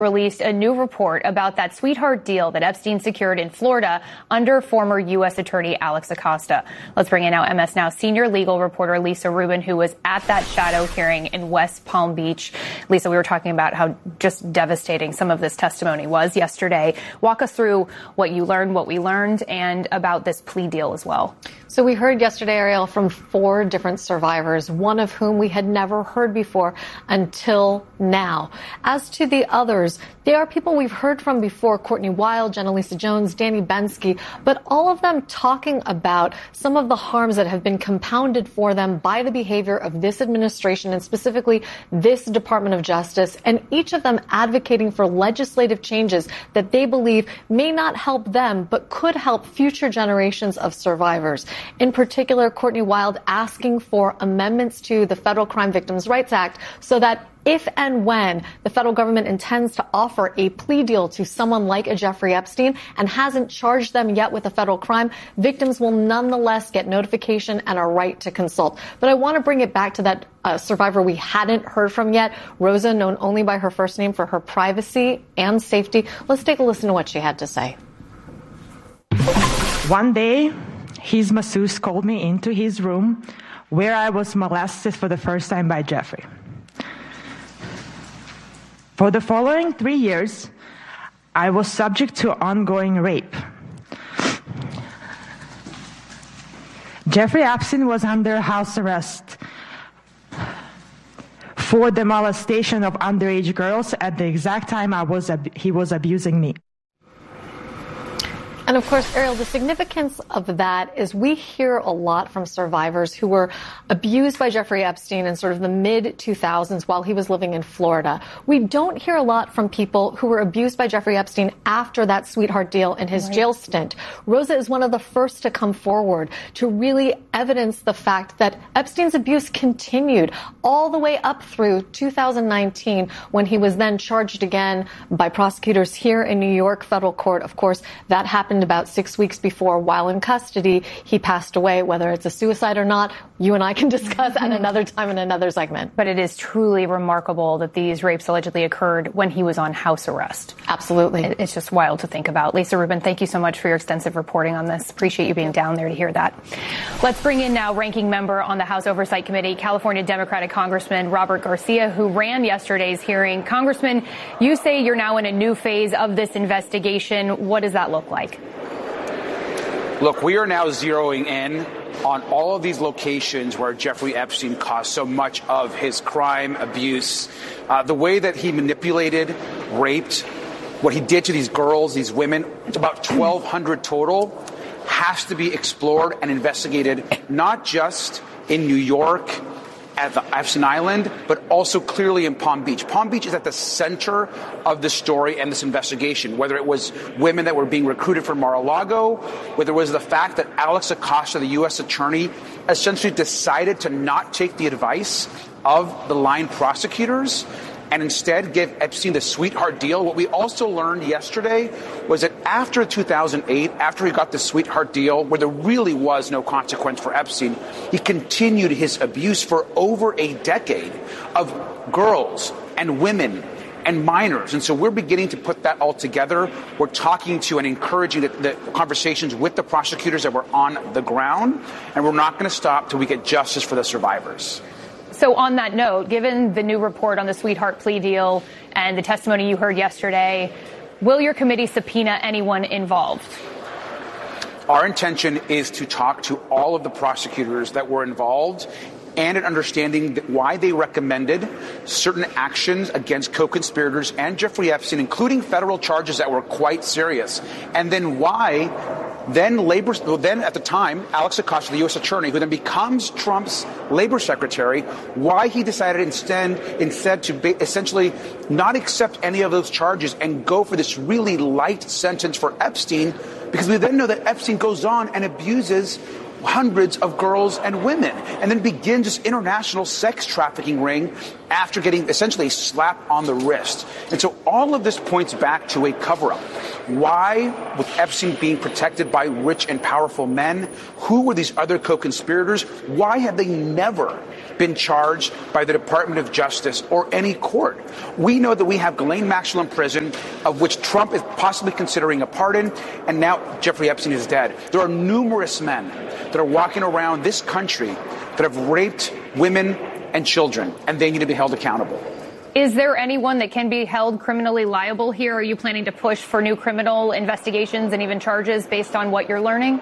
released a new report about that sweetheart deal that Epstein secured in Florida under former U.S. Attorney Alex Acosta. Let's bring in now MS Now senior legal reporter Lisa Rubin, who was at that shadow hearing in West Palm Beach. Lisa, we were talking about how just devastating some of this testimony was yesterday. Walk us through what you learned, what we learned, and about this plea deal as well. So we heard yesterday, Ariel, from 4 different survivors, one of whom we had never heard before until now. As to the others, they are people we've heard from before: Courtney Wild, Jenna Lisa Jones, Danny Bensky, but all of them talking about some of the harms that have been compounded for them by the behavior of this administration and specifically this Department of Justice, and each of them advocating for legislative changes that they believe may not help them but could help future generations of survivors. In particular, Courtney Wild asking for amendments to the Federal Crime Victims' Rights Act so that if and when the federal government intends to offer a plea deal to someone like a Jeffrey Epstein and hasn't charged them yet with a federal crime, victims will nonetheless get notification and a right to consult. But I want to bring it back to that survivor we hadn't heard from yet, Rosa, known only by her first name for her privacy and safety. Let's take a listen to what she had to say. One day, his masseuse called me into his room where I was molested for the first time by Jeffrey. For the following 3 years, I was subject to ongoing rape. Jeffrey Epstein was under house arrest for the molestation of underage girls at the exact time he was abusing me. And of course, Ariel, the significance of that is we hear a lot from survivors who were abused by Jeffrey Epstein in sort of the mid-2000s while he was living in Florida. We don't hear a lot from people who were abused by Jeffrey Epstein after that sweetheart deal in his jail stint. Rosa is one of the first to come forward to really evidence the fact that Epstein's abuse continued all the way up through 2019 when he was then charged again by prosecutors here in New York federal court. Of course, that happened about 6 weeks before, while in custody, he passed away. Whether it's a suicide or not, you and I can discuss at another time in another segment. But it is truly remarkable that these rapes allegedly occurred when he was on house arrest. Absolutely. It's just wild to think about. Lisa Rubin, thank you so much for your extensive reporting on this. Appreciate you being down there to hear that. Let's bring in now ranking member on the House Oversight Committee, California Democratic Congressman Robert Garcia, who ran yesterday's hearing. Congressman, you say you're now in a new phase of this investigation. What does that look like? Look, we are now zeroing in on all of these locations where Jeffrey Epstein caused so much of his crime, abuse, the way that he manipulated, raped, what he did to these girls, these women, it's about 1,200 total, has to be explored and investigated, not just in New York, at the Epstein Island, but also clearly in Palm Beach. Palm Beach is at the center of this story and this investigation, whether it was women that were being recruited from Mar-a-Lago, whether it was the fact that Alex Acosta, the U.S. attorney, essentially decided to not take the advice of the line prosecutors and instead give Epstein the sweetheart deal. What we also learned yesterday was that after 2008, after he got the sweetheart deal, where there really was no consequence for Epstein, he continued his abuse for over a decade of girls and women and minors. And so we're beginning to put that all together. We're talking to and encouraging the conversations with the prosecutors that were on the ground, and we're not going to stop till we get justice for the survivors. So on that note, given the new report on the sweetheart plea deal and the testimony you heard yesterday, will your committee subpoena anyone involved? Our intention is to talk to all of the prosecutors that were involved and in understanding why they recommended certain actions against co-conspirators and Jeffrey Epstein, including federal charges that were quite serious, and then why then at the time, Alex Acosta, the U.S. attorney, who then becomes Trump's labor secretary, why he decided instead to essentially not accept any of those charges and go for this really light sentence for Epstein, because we then know that Epstein goes on and abuses hundreds of girls and women, and then begins this international sex trafficking ring after getting essentially a slap on the wrist. And so all of this points back to a cover-up. Why, with Epstein being protected by rich and powerful men, who were these other co-conspirators? Why have they never been charged by the Department of Justice or any court? We know that we have Ghislaine Maxwell in prison, of which Trump is possibly considering a pardon, and now Jeffrey Epstein is dead. There are numerous men that are walking around this country that have raped women and children, and they need to be held accountable. Is there anyone that can be held criminally liable here? Are you planning to push for new criminal investigations and even charges based on what you're learning?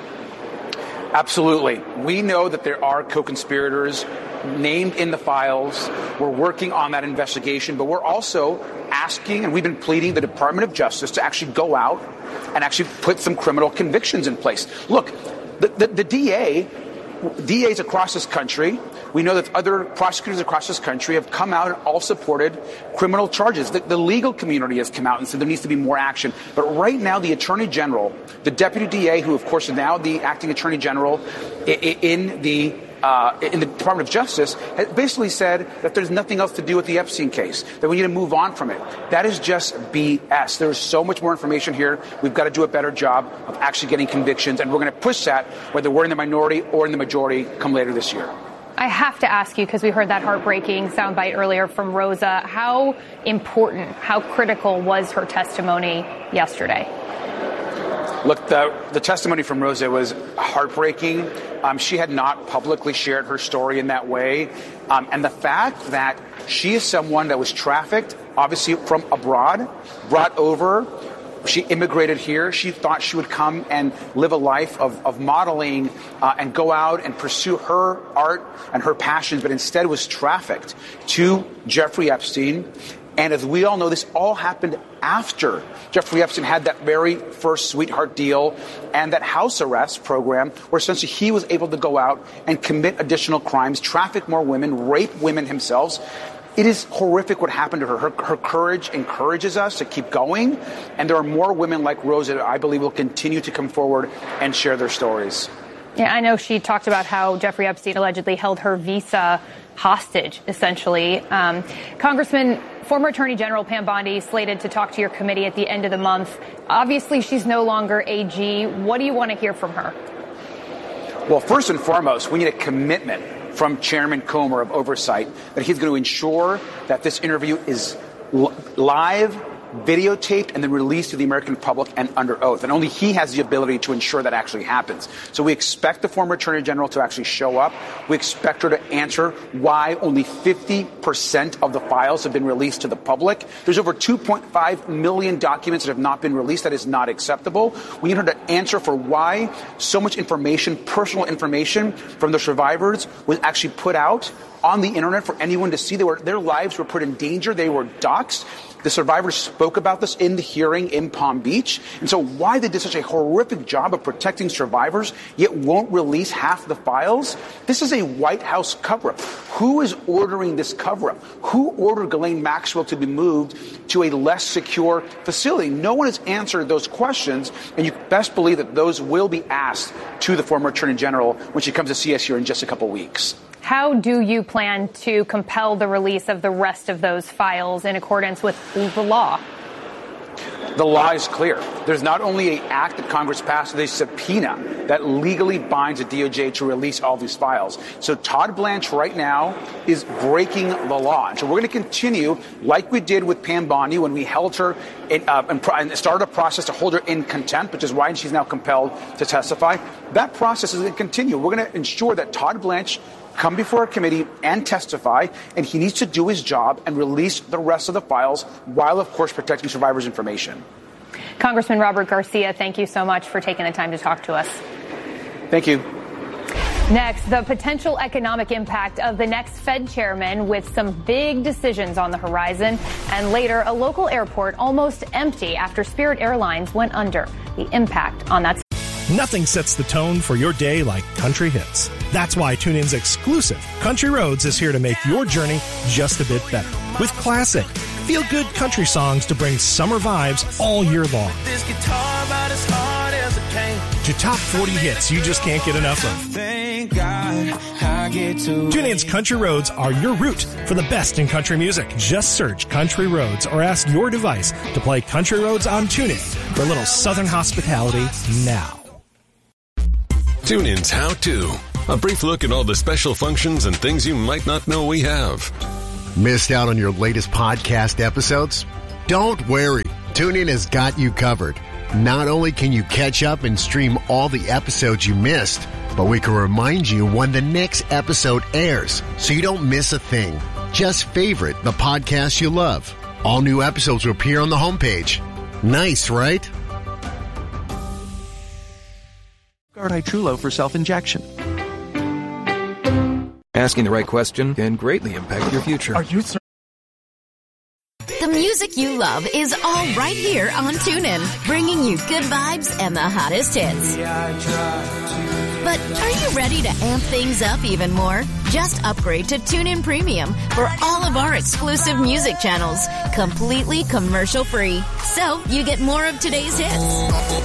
Absolutely. We know that there are co-conspirators named in the files. We're working on that investigation, but we're also asking, and we've been pleading the Department of Justice to actually go out and actually put some criminal convictions in place. Look, the DAs across this country, we know that other prosecutors across this country have come out and all supported criminal charges. The legal community has come out and said there needs to be more action. But right now, the Attorney General, the Deputy DA, who of course is now the acting Attorney General in the Department of Justice, has basically said that there's nothing else to do with the Epstein case, that we need to move on from it. That is just BS. There is so much more information here. We've got to do a better job of actually getting convictions, and we're going to push that, whether we're in the minority or in the majority, come later this year. I have to ask you, because we heard that heartbreaking soundbite earlier from Rosa, how important, how critical was her testimony yesterday? Look, the testimony from Rosa was heartbreaking. She had not publicly shared her story in that way. And the fact that she is someone that was trafficked, obviously from abroad, brought over, she immigrated here. She thought she would come and live a life of modeling and go out and pursue her art and her passions, but instead was trafficked to Jeffrey Epstein. And as we all know, this all happened after Jeffrey Epstein had that very first sweetheart deal and that house arrest program where essentially he was able to go out and commit additional crimes, traffic more women, rape women himself. It is horrific what happened to her. Her courage encourages us to keep going. And there are more women like Rosa that I believe will continue to come forward and share their stories. Yeah, I know she talked about how Jeffrey Epstein allegedly held her visa hostage, essentially. Congressman, former Attorney General Pam Bondi slated to talk to your committee at the end of the month. Obviously, she's no longer AG. What do you want to hear from her? Well, first and foremost, we need a commitment from Chairman Comer of Oversight that he's going to ensure that this interview is live, videotaped, and then released to the American public and under oath. And only he has the ability to ensure that actually happens. So we expect the former Attorney General to actually show up. We expect her to answer why only 50% of the files have been released to the public. There's over 2.5 million documents that have not been released. That is not acceptable. We need her to answer for why so much information, personal information from the survivors was actually put out on the internet for anyone to see. Their lives were put in danger. They were doxxed. The survivors spoke about this in the hearing in Palm Beach. And so why they did such a horrific job of protecting survivors, yet won't release half the files? This is a White House cover-up. Who is ordering this cover-up? Who ordered Ghislaine Maxwell to be moved to a less secure facility? No one has answered those questions, and you best believe that those will be asked to the former Attorney General when she comes to see us here in just a couple weeks. How do you plan to compel the release of the rest of those files in accordance with the law? The law is clear. There's not only an act that Congress passed, there's a subpoena that legally binds the DOJ to release all these files. So Todd Blanche right now is breaking the law. And so we're going to continue, like we did with Pam Bondi when we held her and started a process to hold her in contempt, which is why she's now compelled to testify. That process is going to continue. We're going to ensure that Todd Blanche come before a committee and testify, and he needs to do his job and release the rest of the files while, of course, protecting survivors' information. Congressman Robert Garcia, thank you so much for taking the time to talk to us. Thank you. Next, the potential economic impact of the next Fed chairman with some big decisions on the horizon. And later, a local airport almost empty after Spirit Airlines went under. The impact on that. Nothing sets the tone for your day like country hits. That's why TuneIn's exclusive Country Roads is here to make your journey just a bit better. With classic, feel-good country songs to bring summer vibes all year long. To top 40 hits you just can't get enough of. Thank God. TuneIn's Country Roads are your route for the best in country music. Just search Country Roads or ask your device to play Country Roads on TuneIn for a little Southern hospitality now. TuneIn's How To. A brief look at all the special functions and things you might not know we have. Missed out on your latest podcast episodes? Don't worry. TuneIn has got you covered. Not only can you catch up and stream all the episodes you missed, but we can remind you when the next episode airs so you don't miss a thing. Just favorite the podcast you love. All new episodes will appear on the homepage. Nice, right? Guard Trulo for self-injection. Asking the right question can greatly impact your future. Are you The music you love is all right here on TuneIn, bringing you good vibes and the hottest hits. But are you ready to amp things up even more? Just upgrade to TuneIn Premium for all of our exclusive music channels, completely commercial-free. So you get more of today's hits.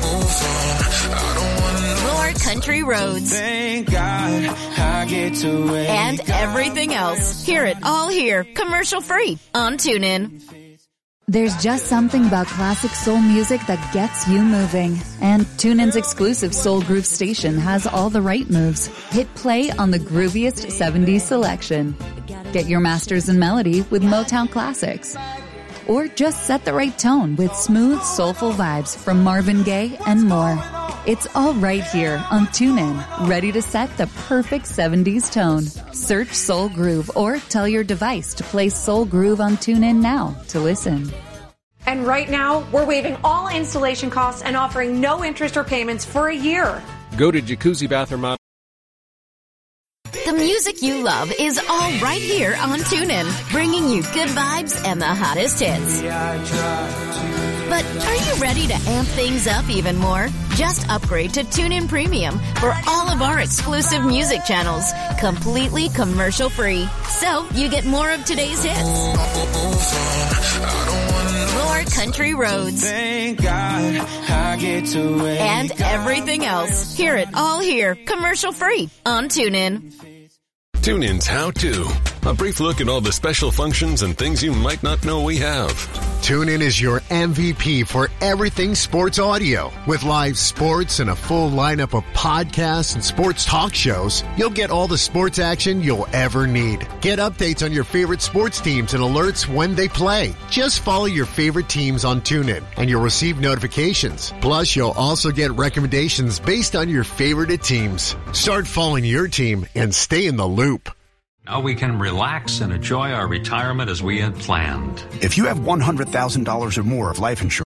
More country roads. Thank God I get to wake and everything else. Hear it all here, commercial-free on TuneIn. There's just something about classic soul music that gets you moving. And TuneIn's exclusive Soul Groove station has all the right moves. Hit play on the grooviest 70s selection. Get your masters in melody with Motown classics. Or just set the right tone with smooth, soulful vibes from Marvin Gaye and more. It's all right here on TuneIn, ready to set the perfect 70s tone. Search Soul Groove or tell your device to play Soul Groove on TuneIn now to listen. And right now, we're waiving all installation costs and offering no interest or payments for a year. Go to Jacuzzi Bathroom. The music you love is all right here on TuneIn, bringing you good vibes and the hottest hits. But are you ready to amp things up even more? Just upgrade to TuneIn Premium for all of our exclusive music channels, completely commercial-free. So you get more of today's hits. More country roads. Thank God I get to wake and everything else. Hear it all here, commercial-free on TuneIn. TuneIn's How To. A brief look at all the special functions and things you might not know we have. TuneIn is your MVP for everything sports audio. With live sports and a full lineup of podcasts and sports talk shows, you'll get all the sports action you'll ever need. Get updates on your favorite sports teams and alerts when they play. Just follow your favorite teams on TuneIn and you'll receive notifications. Plus, you'll also get recommendations based on your favorite teams. Start following your team and stay in the loop. Now we can relax and enjoy our retirement as we had planned. If you have $100,000 or more of life insurance,